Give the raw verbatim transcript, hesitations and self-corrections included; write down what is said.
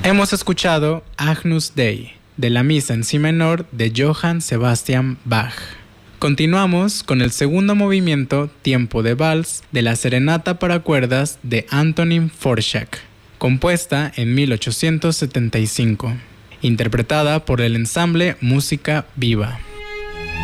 Hemos escuchado Agnus Dei, de la misa en si menor de Johann Sebastian Bach. Continuamos con el segundo movimiento, tiempo de vals, de la serenata para cuerdas de Antonín Dvořák, compuesta en mil ochocientos setenta y cinco, interpretada por el ensamble Música Viva.